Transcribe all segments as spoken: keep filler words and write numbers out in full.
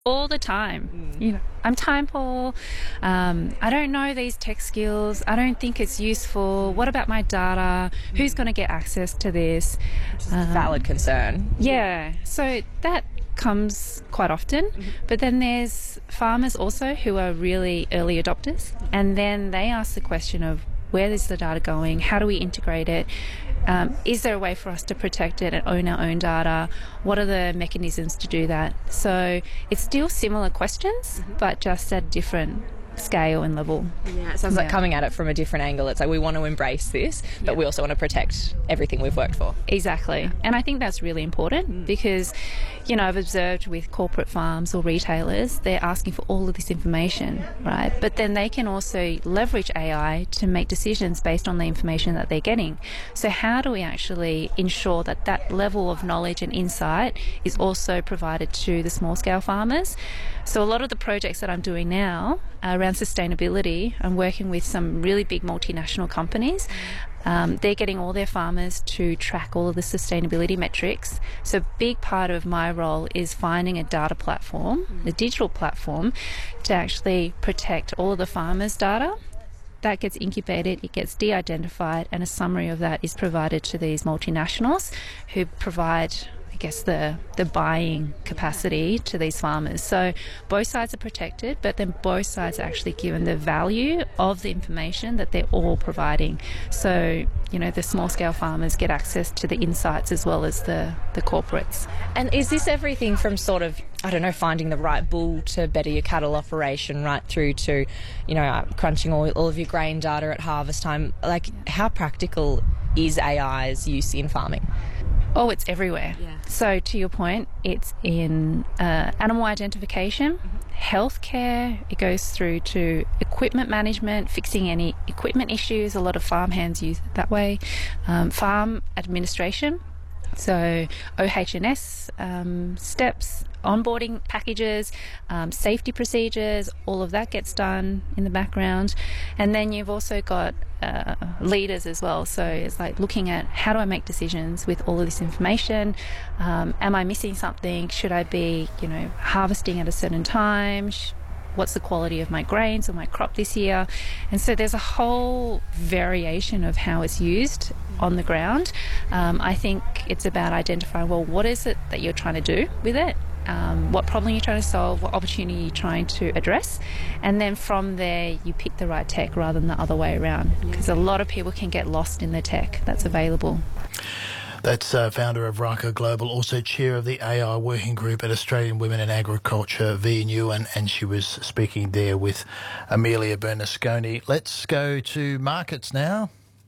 All the time. Mm. You know, I'm time poor. Um, I don't know these tech skills. I don't think it's useful. What about my data? Who's going to get access to this? Which is a valid concern. Yeah. So that comes quite often. Mm-hmm. But then there's farmers also who are really early adopters. And then they ask the question of, where is the data going? How do we integrate it? Um, is there a way for us to protect it and own our own data? What are the mechanisms to do that? So it's still similar questions, mm-hmm. but just at different scale and level. Yeah, it sounds yeah. like coming at it from a different angle. It's like we want to embrace this, but yeah. we also want to protect everything we've worked for. Exactly. And I think that's really important mm. because, you know, I've observed with corporate farms or retailers, they're asking for all of this information, right? But then they can also leverage A I to make decisions based on the information that they're getting. So how do we actually ensure that that level of knowledge and insight is also provided to the small scale farmers? So a lot of the projects that I'm doing now around sustainability, I'm working with some really big multinational companies. Um, they're getting all their farmers to track all of the sustainability metrics. So a big part of my role is finding a data platform, mm. a digital platform, to actually protect all of the farmers' data. That gets incubated, it gets de-identified, and a summary of that is provided to these multinationals who provide, I guess, the, the buying capacity to these farmers. So both sides are protected, but then both sides are actually given the value of the information that they're all providing. So, you know, the small-scale farmers get access to the insights as well as the, the corporates. And is this everything from sort of, I don't know, finding the right bull to better your cattle operation right through to, you know, uh, crunching all, all of your grain data at harvest time? Like, how practical is A I's use in farming? Oh, it's everywhere. Yeah. So to your point, it's in uh, animal identification, mm-hmm. healthcare, it goes through to equipment management, fixing any equipment issues. A lot of farmhands use it that way. Um, farm administration, so O H and S um, steps, onboarding packages, um, safety procedures, all of that gets done in the background. And then you've also got uh, leaders as well. So it's like looking at, how do I make decisions with all of this information? Um, am I missing something? Should I be, you know, harvesting at a certain time? What's the quality of my grains or my crop this year? And so there's a whole variation of how it's used on the ground. Um, I think it's about identifying, well, what is it that you're trying to do with it? Um, what problem you're trying to solve, what opportunity you're trying to address, and then from there you pick the right tech rather than the other way around, because a lot of people can get lost in the tech that's available. That's uh, founder of Raka Global, also chair of the A I working group at Australian Women in Agriculture, V N U, and, and she was speaking there with Amelia Bernasconi. Let's go to markets now.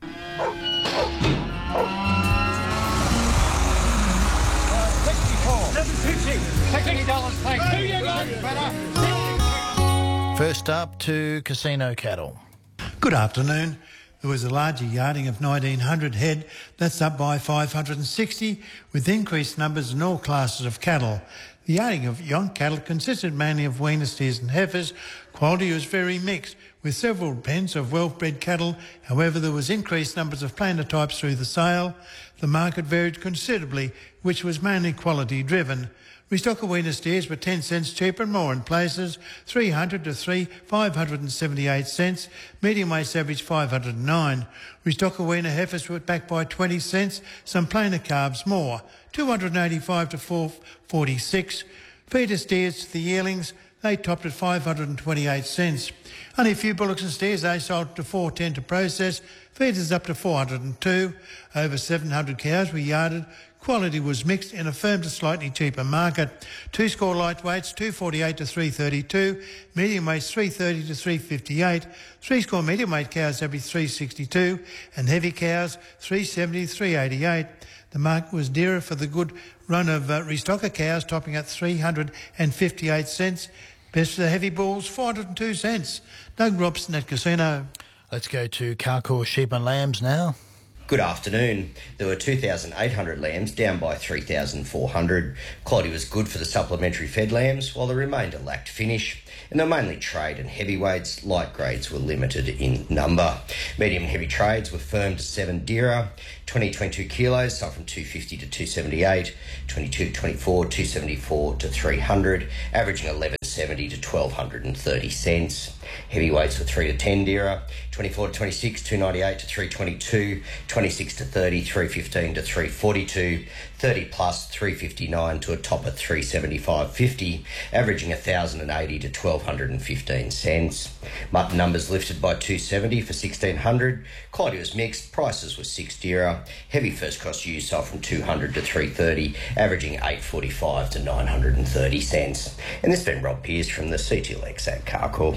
First up to casino cattle. Good afternoon. There was a larger yarding of nineteen hundred head. That's up by five hundred sixty, with increased numbers in all classes of cattle. The yarding of yonk cattle consisted mainly of weaner steers and heifers. Quality was very mixed, with several pens of well-bred cattle. However, there was increased numbers of plainer types through the sale. The market varied considerably, which was mainly quality-driven. Restock of weaner steers were ten cents cheaper and more in places, three hundred to three, five hundred seventy-eight cents. Medium weights averaged five hundred nine. Restock of weaner heifers were back by twenty cents, some plainer calves more, two hundred eighty-five to four forty-six. Feeder steers to the yearlings, they topped at five hundred twenty-eight cents. Only a few bullocks and steers, they sold to four ten to process. Feeders up to four hundred two. Over seven hundred cows were yarded. Quality was mixed in a firm to slightly cheaper market. Two score lightweights, two forty-eight to three thirty-two. Medium weights, three thirty to three fifty-eight. Three score medium weight cows averaged three sixty-two. And heavy cows, three seventy to three eighty-eight. The market was dearer for the good run of uh, restocker cows, topping at three hundred fifty-eight cents. Best for the heavy bulls, four hundred two cents. Doug Robson at Casino. Let's go to Carcoar Sheep and Lambs now. Good afternoon. There were two thousand eight hundred lambs, down by three thousand four hundred. Quality was good for the supplementary fed lambs, while the remainder lacked finish. And they're mainly trade and heavyweights. Light grades were limited in number. Medium and heavy trades were firm to seven DIRA. twenty to twenty-two kilos, sold from two fifty to two seventy-eight. twenty-two to twenty-four, two seventy-four to three hundred, averaging eleven seventy to twelve thirty cents. Heavyweights were three to ten DIRA. twenty-four to twenty-six, two ninety-eight to three twenty-two. twenty-six to thirty, three fifteen to three forty-two. thirty plus, three fifty-nine to a top at three seventy-five fifty, averaging one thousand eighty to twelve fifteen cents. Mutton numbers lifted by two seventy for sixteen hundred. Quality was mixed. Prices were six DIRA. Heavy first cost use sold from two hundred to three thirty, averaging eight forty-five to nine thirty cents. And this has been Rob Pearce from the C T L X at Carcool.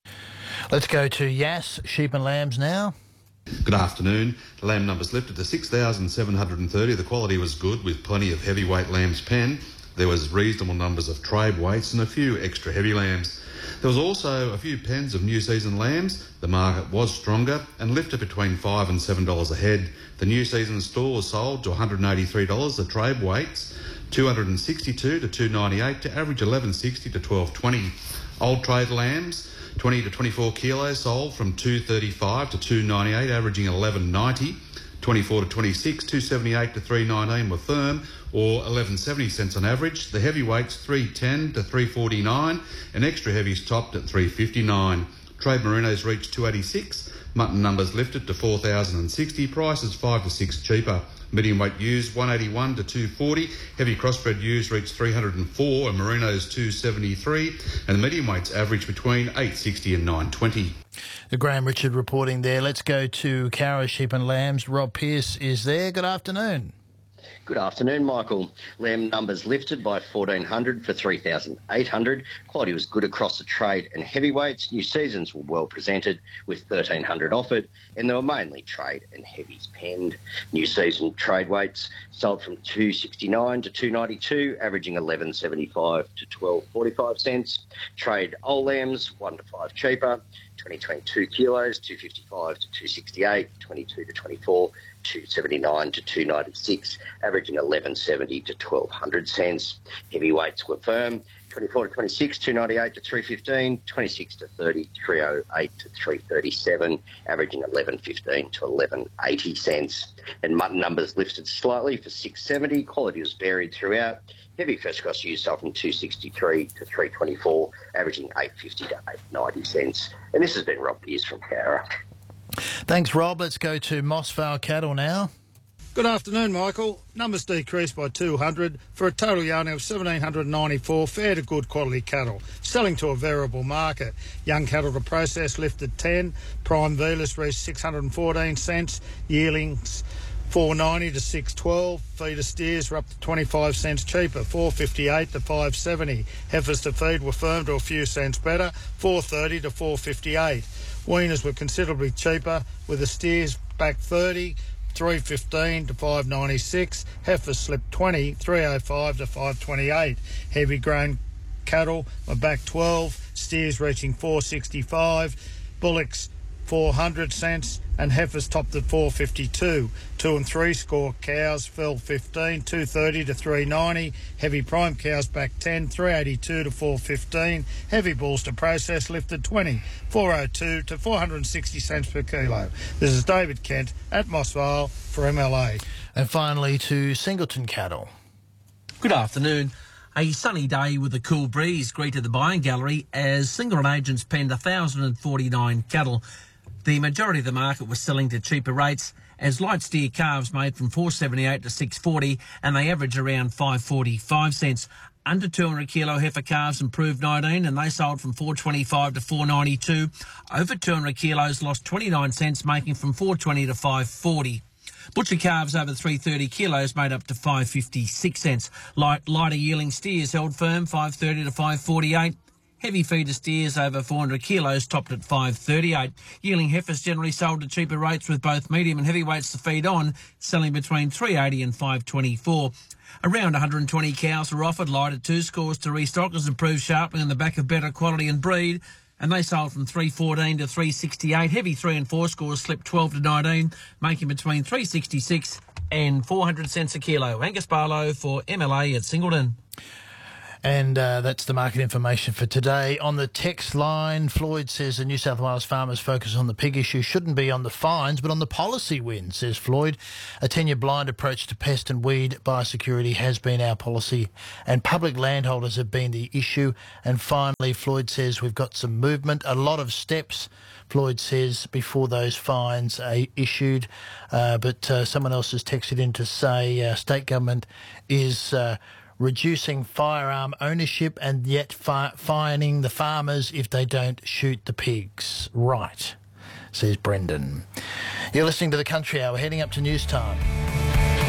Let's go to Yass, sheep and lambs now. Good afternoon. The lamb numbers lifted to six thousand seven hundred thirty. The quality was good with plenty of heavyweight lambs pen. There was reasonable numbers of trade weights and a few extra heavy lambs. There was also a few pens of new season lambs. The market was stronger and lifted between five dollars and seven dollars a head. The new season store was sold to one hundred eighty-three dollars. The trade weights two hundred sixty-two to two ninety-eight to average eleven sixty to twelve twenty. Old trade lambs twenty to twenty-four kilos sold from two thirty-five to two ninety-eight, averaging eleven ninety. twenty-four to twenty-six, two seventy-eight to three nineteen were firm, or eleven seventy cents on average. The heavyweights three ten to three forty-nine, and extra heavies topped at three fifty-nine. Trade merinos reached two eighty-six. Mutton numbers lifted to four thousand sixty. Prices five to six cheaper. Medium weight ewes one eighty-one to two forty. Heavy crossbred ewes reached three hundred four, and merinos two seventy-three. And the medium weights average between eight sixty and nine twenty. Graham Richard reporting there. Let's go to Cowra Sheep and Lambs. Rob Pearce is there. Good afternoon. Good afternoon, Michael. Lamb numbers lifted by fourteen hundred for three thousand eight hundred. Quality was good across the trade and heavyweights. New seasons were well presented with thirteen hundred offered, and they were mainly trade and heavies penned. New season trade weights sold from two sixty-nine to two ninety-two, averaging eleven seventy-five to twelve forty-five cents. Trade old lambs one to five cheaper. twenty to twenty-two kilos, two fifty-five to two sixty-eight. twenty-two to twenty-four, two seventy-nine to two ninety-six, averaging eleven seventy to twelve hundred cents. Heavyweights were firm. twenty-four to twenty-six, two ninety-eight to three fifteen. twenty-six to thirty, three oh eight to three thirty-seven, averaging eleven fifteen to eleven eighty cents. And mutton numbers lifted slightly for six seventy. Quality was varied throughout. Heavy first cost used sold from two sixty-three to three twenty-four, averaging eight fifty to eight ninety cents. And this has been Rob Pearce from Cowra. Thanks, Rob. Let's go to Moss Vale Cattle now. Good afternoon, Michael. Numbers decreased by two hundred for a total yarning of one thousand seven hundred ninety-four fair to good quality cattle, selling to a variable market. Young cattle to process lifted ten, prime Velas reached six hundred fourteen cents, yearlings four ninety to six twelve, feeder steers were up to twenty-five cents cheaper, four fifty-eight to five seventy. Heifers to feed were firm to a few cents better, four thirty to four fifty-eight. Weaners were considerably cheaper, with the steers back thirty, three fifteen to five ninety-six. Heifers slipped twenty, three oh five to five twenty-eight. Heavy grain cattle were back twelve, steers reaching four sixty-five. Bullocks four hundred cents, and heifers topped at four fifty-two. Two and three score cows fell fifteen, two thirty to three ninety. Heavy prime cows back ten, three eighty-two to four fifteen. Heavy bulls to process lifted twenty, four oh two to four hundred sixty cents per kilo. This is David Kent at Moss Vale for M L A. And finally to Singleton Cattle. Good afternoon. A sunny day with a cool breeze greeted the buying gallery as Singleton agents penned one thousand forty-nine cattle. The majority of the market was selling to cheaper rates as light steer calves made from four seventy-eight to six forty, and they average around five forty-five cents. Under two hundred kilo heifer calves improved nineteen, and they sold from four twenty-five to four ninety-two. Over two hundred kilos lost twenty-nine cents, making from four twenty to five forty. Butcher calves over three thirty kilos made up to five fifty-six cents. Light, lighter yearling steers held firm, five thirty to five forty-eight. Heavy feeder steers over four hundred kilos topped at five thirty-eight. Yearling heifers generally sold at cheaper rates, with both medium and heavyweights to feed on selling between three eighty and five twenty-four. Around one hundred twenty cows were offered, lighter two scores to restock as improved sharply on the back of better quality and breed. and they sold from three fourteen to three sixty-eight. Heavy three and four scores slipped twelve to nineteen, making between three sixty-six and four hundred cents a kilo. Angus Barlow for M L A at Singleton. And uh, that's the market information for today. On the text line, Floyd says the New South Wales farmers' focus on the pig issue shouldn't be on the fines, but on the policy win, says Floyd. A ten-year blind approach to pest and weed biosecurity has been our policy, and public landholders have been the issue. And finally, Floyd says we've got some movement, a lot of steps, Floyd says, before those fines are issued. Uh, but uh, someone else has texted in to say uh, state government is... Uh, reducing firearm ownership and yet fi- fining the farmers if they don't shoot the pigs. Right, says Brendan. You're listening to The Country Hour, heading up to news time.